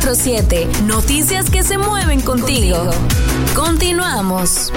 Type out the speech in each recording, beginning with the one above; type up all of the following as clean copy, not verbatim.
24/7. Noticias que se mueven contigo. Continuamos.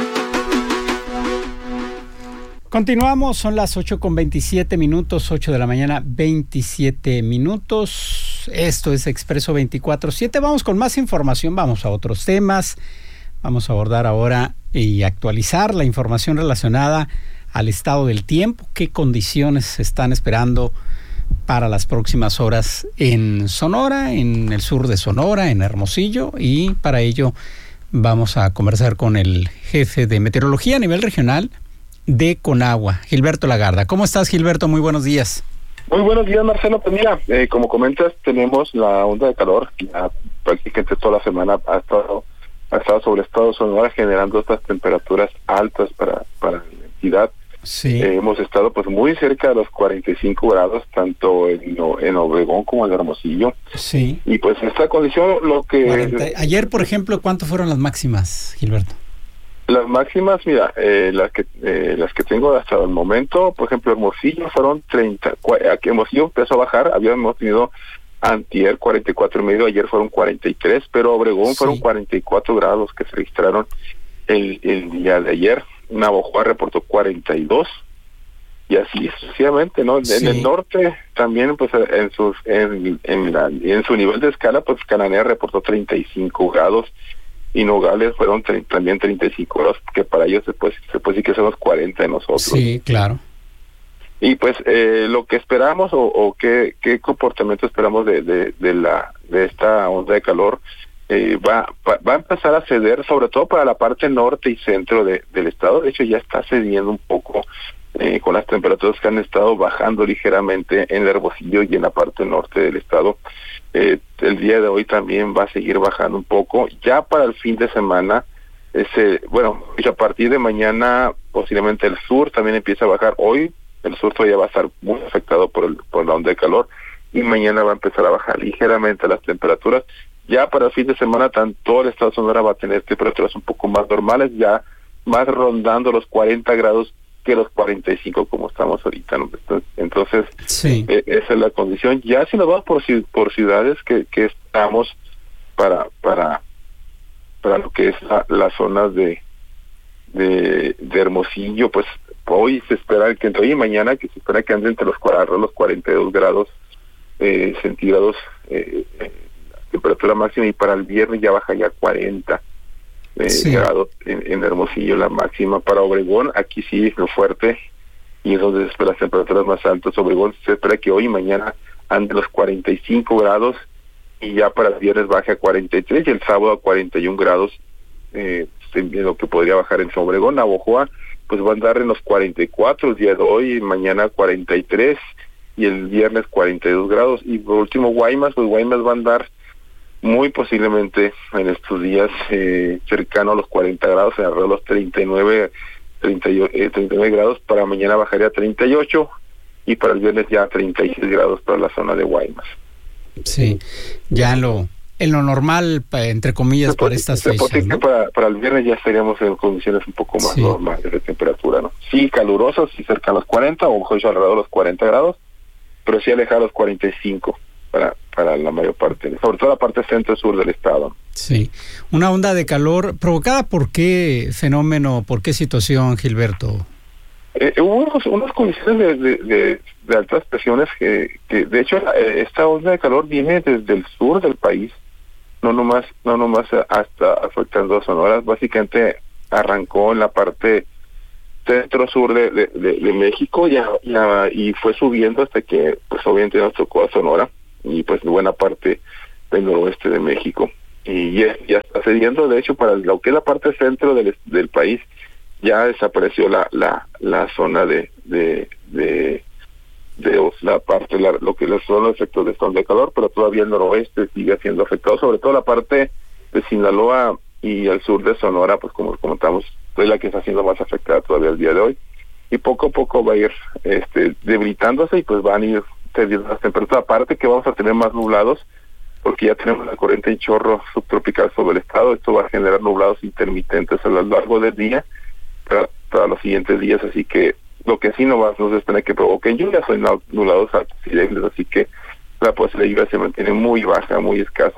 Continuamos, son las 8:27, 8 de la mañana, 27 minutos. Esto es Expreso 24/7. Vamos con más información, vamos a otros temas. Vamos a abordar ahora y actualizar la información relacionada al estado del tiempo. ¿Qué condiciones se están esperando para las próximas horas en Sonora, en el sur de Sonora, en Hermosillo? Y para ello vamos a conversar con el jefe de meteorología a nivel regional de Conagua, Gilberto Lagarda. ¿Cómo estás, Gilberto? Muy buenos días. Muy buenos días, Marcelo. Pues mira, como comentas, tenemos la onda de calor, ya prácticamente toda la semana ha estado sobre el estado de Sonora generando estas temperaturas altas para la entidad. Sí. Hemos estado pues muy cerca de los 45 grados, tanto en Obregón como en Hermosillo. Sí. Y pues esta condición, lo que... Ayer, por ejemplo, ¿cuánto fueron las máximas, Gilberto? Las máximas, mira, las que tengo hasta el momento, por ejemplo, Hermosillo fueron 30. Aquí Hermosillo empezó a bajar, habíamos tenido antier 44.5, ayer fueron 43, pero Obregón fueron 44 grados que se registraron el día de ayer. Navojoa reportó 42 y así sucesivamente, ¿no? Sí. En el norte también, pues en su nivel de escala, pues Cananea reportó 35 grados. Y Nogales fueron también 35 grados, que para ellos se puede decir que son los 40 de nosotros. Sí, claro. Y pues lo que esperamos o qué comportamiento esperamos de esta onda de calor, va a empezar a ceder, sobre todo para la parte norte y centro del estado. De hecho, ya está cediendo un poco con las temperaturas que han estado bajando ligeramente en el Hermosillo y en la parte norte del estado. El día de hoy también va a seguir bajando un poco. Ya para el fin de semana, a partir de mañana posiblemente el sur también empieza a bajar. Hoy el sur todavía va a estar muy afectado por la onda de calor y mañana va a empezar a bajar ligeramente las temperaturas. Ya para el fin de semana todo el estado de Sonora va a tener temperaturas un poco más normales, ya más rondando los 40 grados que los 45 como estamos ahorita, ¿no? Entonces, sí. Esa es la condición. Ya si nos vamos por ciudades que estamos para lo que es la zona de Hermosillo, pues hoy se espera que entre hoy y mañana que se espera que ande entre los 42 grados centígrados temperatura máxima, y para el viernes ya baja ya a 40 grados en Hermosillo la máxima. Para Obregón, aquí sí es lo fuerte y es donde se esperan las temperaturas más altas. Obregón se espera que hoy y mañana ande los 45 grados y ya para el viernes baje a 43 y el sábado a 41 grados, lo que podría bajar en Obregón. Navojoa pues va a andar en los 44 el día de hoy, y mañana 43 y el viernes 42 grados. Y por último Guaymas, pues Guaymas va a andar muy posiblemente en estos días cercano a los 40 grados, alrededor de los 39 grados. Para mañana bajaría a 38 y para el viernes ya a 36 grados para la zona de Guaymas. Sí, ya en lo normal, entre comillas, para estas fechas, ¿no? Para el viernes ya estaríamos en condiciones un poco más normales de temperatura, ¿no? Sí, calurosos, sí cerca a los 40 o alrededor de los 40 grados, pero sí alejar a los 45 para la mayor parte, sobre todo la parte centro-sur del estado. Sí, una onda de calor provocada ¿por qué fenómeno, por qué situación, Gilberto? Hubo unas condiciones de altas presiones que de hecho esta onda de calor viene desde el sur del país, no nomás hasta afectando a Sonora. Básicamente arrancó en la parte centro-sur de México y fue subiendo hasta que pues obviamente nos tocó a Sonora y pues buena parte del noroeste de México, y ya está cediendo. De hecho, para lo que es la parte centro del país ya desapareció la zona de la parte, lo que son los efectos de esta onda de calor, pero todavía el noroeste sigue siendo afectado, sobre todo la parte de Sinaloa y el sur de Sonora, pues como comentamos, es la que está siendo más afectada todavía el día de hoy, y poco a poco va a ir debilitándose y pues van a ir cediendo las temperaturas. Aparte que vamos a tener más nublados, porque ya tenemos la corriente en chorro subtropical sobre el estado. Esto va a generar nublados intermitentes a lo largo del día para los siguientes días, así que lo que sí no se espera que provoquen lluvias, son nublados altos y débiles, así que la posibilidad de lluvia se mantiene muy baja, muy escasa para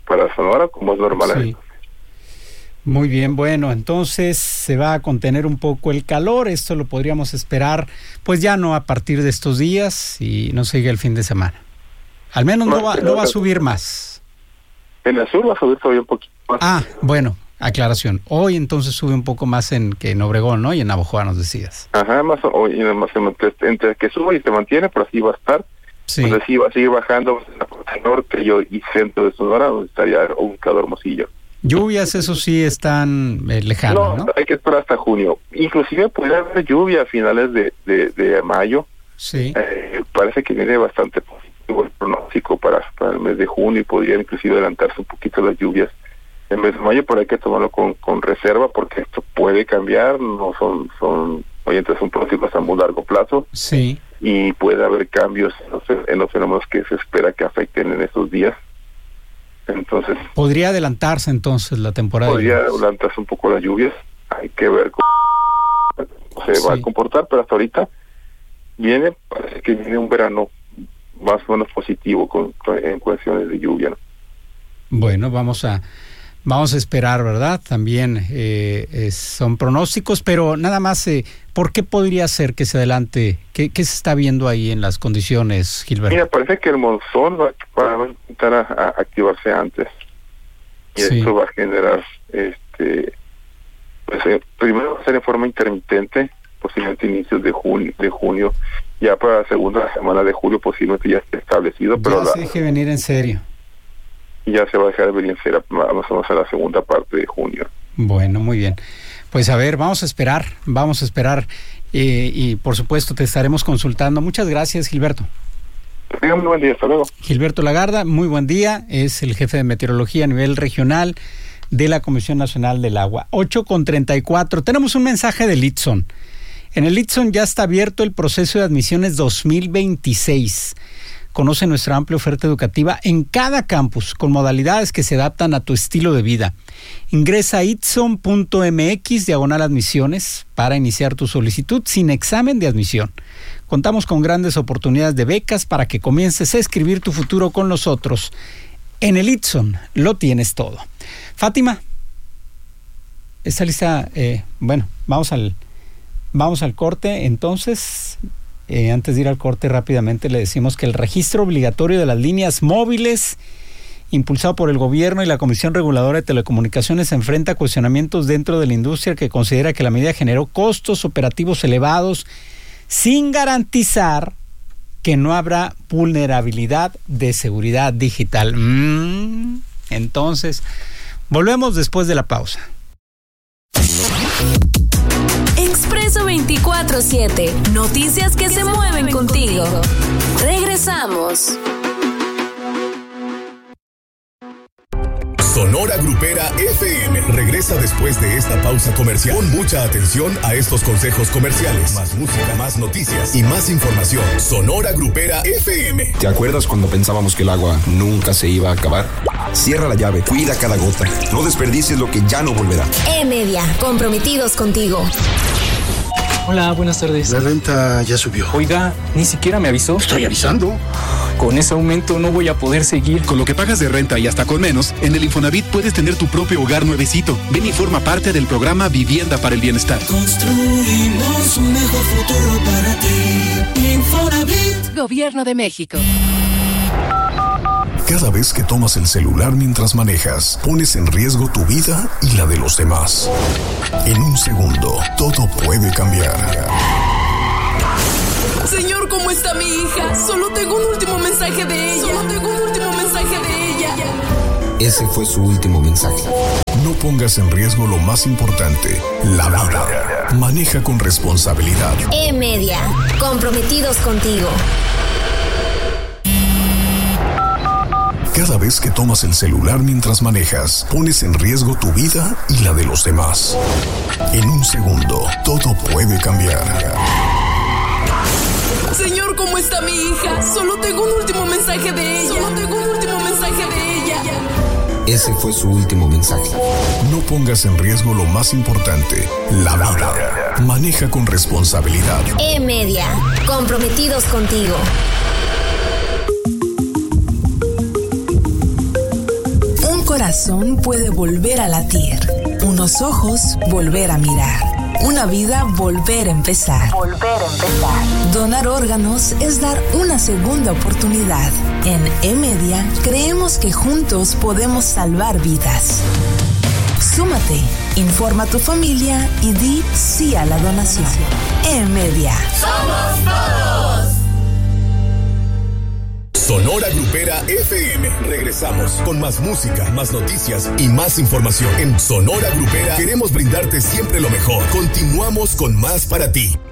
para Sonora, como es normal. Sí. Muy bien, bueno, entonces se va a contener un poco el calor, esto lo podríamos esperar, pues ya no a partir de estos días y no sigue el fin de semana. Al menos no va a subir más. En el sur va a subir todavía un poquito más. Ah, bueno, aclaración. Hoy entonces sube un poco más que en Obregón, ¿no? Y en Navojoa nos decías. Ajá, entre que sube y se mantiene, pero así va a estar. Sí. Entonces sí va a seguir bajando en la parte norte y centro de Sonora, donde estaría ubicado Hermosillo. Lluvias, eso sí, están lejanas, ¿no? Hay que esperar hasta junio. Inclusive puede haber lluvia a finales de mayo. Sí. Parece que viene bastante positivo el pronóstico para el mes de junio y podría inclusive adelantarse un poquito las lluvias en mes de mayo, pero hay que tomarlo con reserva porque esto puede cambiar, no son pronósticos a muy largo plazo. Sí. Y puede haber cambios en los fenómenos que se espera que afecten en estos días. Entonces podría adelantarse entonces la temporada. Podría adelantarse un poco las lluvias. Hay que ver cómo se va a comportar, pero hasta ahorita parece que viene un verano más o menos positivo en cuestiones de lluvia, ¿no? Bueno, vamos a esperar, ¿verdad? También son pronósticos, pero nada más, ¿por qué podría ser que se adelante? ¿Qué se está viendo ahí en las condiciones, Gilberto? Mira, parece que el monzón va a intentar a activarse antes. Y esto va a generar, primero va a ser en forma intermitente, posiblemente inicios de junio. Ya para la segunda semana de julio posiblemente ya esté establecido. Pero se deje venir en serio. Y ya se va a dejar de venir en serio, vamos a la segunda parte de junio. Bueno, muy bien. Pues a ver, vamos a esperar y por supuesto te estaremos consultando. Muchas gracias, Gilberto. Tengan un buen día, hasta luego. Gilberto Lagarda, muy buen día, es el jefe de meteorología a nivel regional de la Comisión Nacional del Agua. 8:34, tenemos un mensaje del ITSON. En el ITSON ya está abierto el proceso de admisiones 2026. Conoce nuestra amplia oferta educativa en cada campus, con modalidades que se adaptan a tu estilo de vida. Ingresa a itson.mx/admisiones para iniciar tu solicitud sin examen de admisión. Contamos con grandes oportunidades de becas para que comiences a escribir tu futuro con nosotros. En el ITSON lo tienes todo. Fátima, ¿está lista? Bueno, vamos al corte. Entonces, antes de ir al corte rápidamente le decimos que el registro obligatorio de las líneas móviles impulsado por el gobierno y la Comisión Reguladora de Telecomunicaciones se enfrenta a cuestionamientos dentro de la industria que considera que la medida generó costos operativos elevados sin garantizar que no habrá vulnerabilidad de seguridad digital. Entonces, volvemos después de la pausa. Expreso 24/7. Noticias que se mueven contigo. Regresamos. Sonora Grupera FM regresa después de esta pausa comercial. Pon mucha atención a estos consejos comerciales. Más música, más noticias y más información. Sonora Grupera FM. ¿Te acuerdas cuando pensábamos que el agua nunca se iba a acabar? Cierra la llave, cuida cada gota. No desperdicies lo que ya no volverá. E-Media, comprometidos contigo. Hola, buenas tardes. La renta ya subió. Oiga, ni siquiera me avisó. Estoy avisando. Con ese aumento no voy a poder seguir. Con lo que pagas de renta y hasta con menos, en el Infonavit puedes tener tu propio hogar nuevecito. Ven y forma parte del programa Vivienda para el Bienestar. Construimos un mejor futuro para ti. Infonavit. Gobierno de México. Cada vez que tomas el celular mientras manejas, pones en riesgo tu vida y la de los demás. En un segundo, todo puede cambiar. Señor, ¿cómo está mi hija? Solo tengo un último mensaje de ella. Ese fue su último mensaje. No pongas en riesgo lo más importante, la vida. Maneja con responsabilidad. E-Media, comprometidos contigo. Cada vez que tomas el celular mientras manejas, pones en riesgo tu vida y la de los demás. En un segundo, todo puede cambiar. Señor, ¿cómo está mi hija? Solo tengo un último mensaje de ella. Ese fue su último mensaje. No pongas en riesgo lo más importante, la vida. Maneja con responsabilidad. E-Media, comprometidos contigo. corazón puede volver a latir, unos ojos volver a mirar, una vida volver a empezar. Donar órganos es dar una segunda oportunidad. En E-Media creemos que juntos podemos salvar vidas. Súmate, informa a tu familia y di sí a la donación. E-Media. ¡Somos todos! Sonora Grupera FM. Regresamos con más música, más noticias y más información. En Sonora Grupera queremos brindarte siempre lo mejor. Continuamos con más para ti.